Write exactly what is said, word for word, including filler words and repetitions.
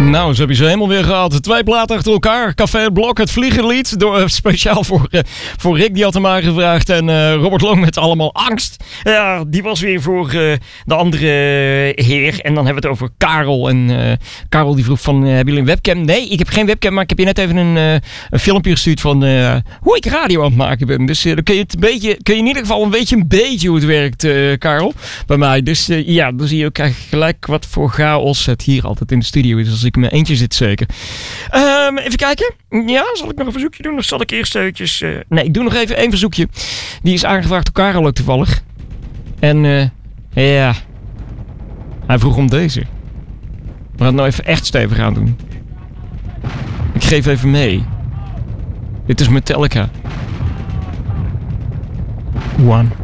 Nou, zo heb je ze helemaal weer gehad. Twee platen achter elkaar. Café Het Blok, het vliegenlied. Door, uh, speciaal voor, uh, voor Rick, die had hem aangevraagd. En uh, Robert Long met Allemaal Angst. Ja, die was weer voor uh, de andere heer. En dan hebben we het over Karel. En uh, Karel die vroeg van, uh, hebben jullie een webcam? Nee, ik heb geen webcam, maar ik heb je net even een, uh, een filmpje gestuurd van uh, hoe ik radio aan het maken ben. Dus uh, dan kun je, het een beetje, kun je in ieder geval een beetje, een beetje hoe het werkt, uh, Karel. Bij mij. Dus uh, ja, dan zie je ook gelijk wat voor chaos het hier altijd in de studio is. Als ik in mijn eentje zit zeker. Um, even kijken. Ja, zal ik nog een verzoekje doen? Of zal ik eerst eventjes... Uh... Nee, ik doe nog even één verzoekje. Die is aangevraagd door Karel ook toevallig. En uh, ja... Hij vroeg om deze. We gaan het nou even echt stevig aan doen. Ik geef even mee. Dit is Metallica. One.